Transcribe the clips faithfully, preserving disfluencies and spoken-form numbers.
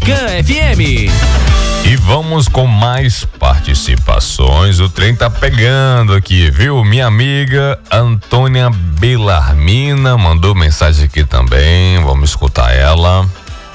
Berocan F M. E vamos com mais participações. O trem tá pegando aqui, viu? Minha amiga Antônia Belarmina mandou mensagem aqui também. Vamos escutar ela.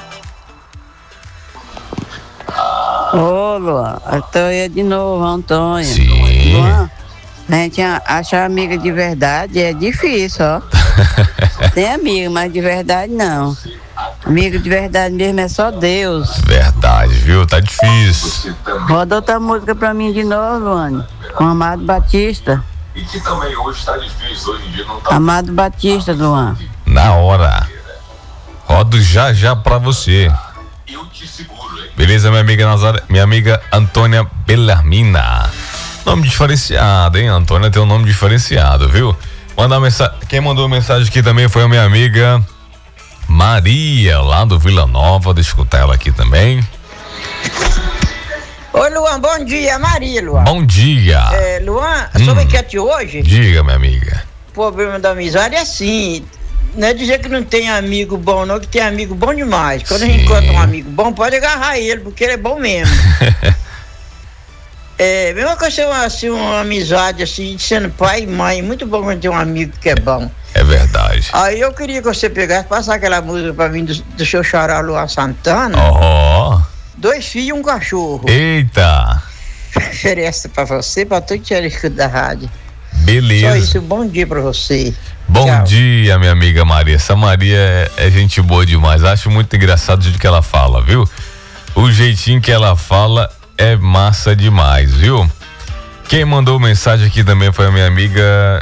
Ô, Luan, eu tô aí de novo, Antônia. Sim. Luan, a gente achar amiga de verdade é difícil, ó. Tem amigo, mas de verdade não. Amigo de verdade mesmo é só Deus. Verdade, viu? Tá difícil. Roda outra música pra mim de novo, Luane. Com Amado Batista. E que também hoje tá difícil, hoje em dia não tá. Amado Batista, Luan. Na hora. Rodo já já pra você. Eu te seguro, hein? Beleza, minha amiga Nazaré, minha amiga Antônia Belarmina. Nome diferenciado, hein? Antônia tem um nome diferenciado, viu? Manda mensagem. Quem mandou mensagem aqui também foi a minha amiga Maria, lá do Vila Nova. Deixa eu escutar ela aqui também. Oi, Luan, bom dia, Maria, Luan. Bom dia. É, Luan, sobre a enquete hoje, Diga, minha amiga. o problema da amizade é assim, não é dizer que não tem amigo bom não, que tem amigo bom demais. Quando Sim. a gente encontra um amigo bom, pode agarrar ele, porque ele é bom mesmo. É, mesma coisa assim, uma amizade assim, sendo pai e mãe, muito bom quando tem um amigo que é bom. É verdade. Aí eu queria que você pegasse, passasse aquela música pra mim do, do seu xará Luan Santana. Ó. Dois filhos e um cachorro. Eita. Oferece pra você, pra todo que escuta da rádio. Beleza. Só isso, bom dia pra você. Bom Tchau. dia, minha amiga Maria. Essa Maria é, é gente boa demais. Acho muito engraçado o jeito que ela fala, viu? O jeitinho que ela fala é massa demais, viu? Quem mandou mensagem aqui também foi a minha amiga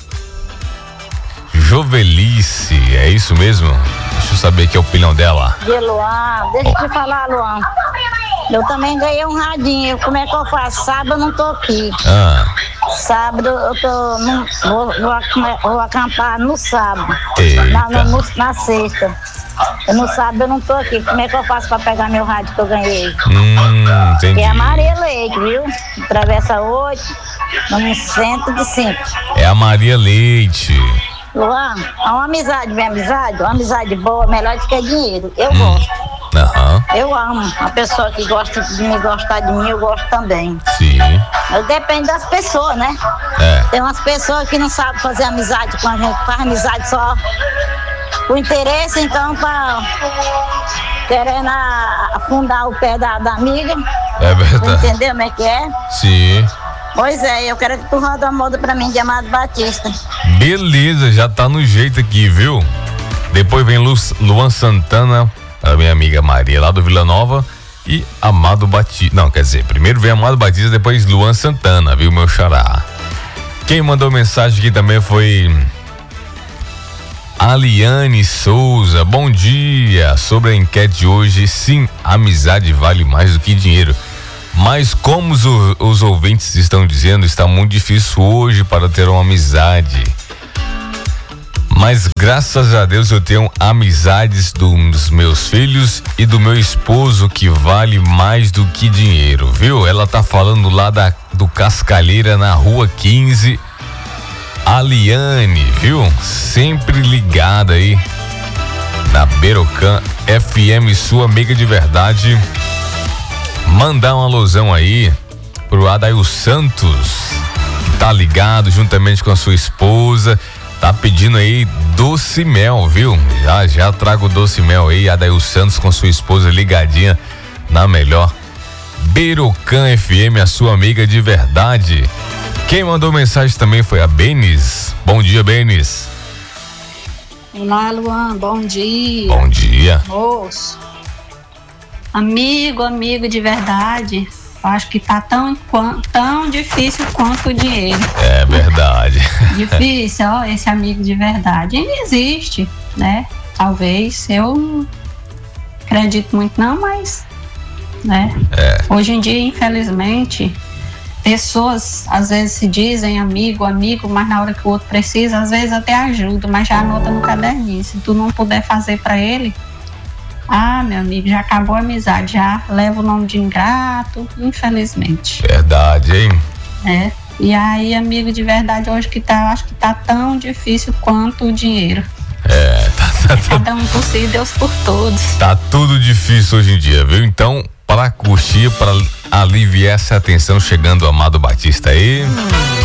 Jovelice. É isso mesmo? Deixa eu saber aqui a opinião dela. De Luan, deixa eu te falar, Luan. Eu também ganhei um radinho. Como é que eu faço? Sábado eu não tô aqui. Ah. Sábado eu tô. No, vou, vou, vou acampar no sábado. Eita. Na, no, na sexta. Eu no sábado eu não tô aqui. Como é que eu faço pra pegar meu rádio que eu ganhei? Hum, entendi. Que é a Maria Leite, viu? Travessa oito, no centro de cinco. É a Maria Leite. Luan, uma amizade, minha amizade, uma amizade boa, melhor do que dinheiro. Eu Hum. gosto. Aham. Eu amo. A pessoa que gosta de me gostar de mim, eu gosto também. Sim. Mas depende das pessoas, né? É. Tem umas pessoas que não sabem fazer amizade com a gente, faz amizade só por interesse, então tá querendo afundar o pé da, da amiga. É verdade. Entendeu como é que é? Sim. Pois é, eu quero que tu roda a moda pra mim de Amado Batista. Beleza, já tá no jeito aqui, viu? Depois vem Lu, Luan Santana, a minha amiga Maria, lá do Vila Nova, e Amado Batista. Não, quer dizer, primeiro vem Amado Batista, depois Luan Santana, viu, meu xará? Quem mandou mensagem aqui também foi Aliane Souza. Bom dia. Sobre a enquete de hoje, sim, amizade vale mais do que dinheiro. Mas como os, os ouvintes estão dizendo, está muito difícil hoje para ter uma amizade. Mas graças a Deus eu tenho amizades dos meus filhos e do meu esposo que vale mais do que dinheiro, viu? Ela tá falando lá da, do Cascalheira na rua quinze. Aliane, viu? Sempre ligada aí na Berocan F M, sua amiga de verdade. Mandar uma alusão aí pro Adail Santos, que tá ligado juntamente com a sua esposa, tá pedindo aí doce mel, viu? Já já trago doce mel aí, Adail Santos com sua esposa ligadinha na melhor Berocan F M, a sua amiga de verdade. Quem mandou mensagem também foi a Benis. Bom dia, Benis. Olá, Luan, bom dia. Bom dia. Moço, amigo, amigo de verdade, eu acho que tá tão, tão difícil quanto o dinheiro. É verdade. Difícil, ó, esse amigo de verdade. Ele existe, né? Talvez, eu não acredito muito não, mas, né? É. Hoje em dia, infelizmente, pessoas às vezes se dizem amigo, amigo, mas na hora que o outro precisa, às vezes até ajuda, mas já anota no caderninho. Se tu não puder fazer pra ele, ah, meu amigo, já acabou a amizade, já leva o nome de ingrato, infelizmente. Verdade, hein? É. E aí, amigo de verdade, hoje que tá, acho que tá tão difícil quanto o dinheiro. É, tá, Cada um por si e Deus por todos. Tá tudo difícil hoje em dia, viu? Então, para curtir, para aliviar essa tensão, chegando o Amado Batista aí.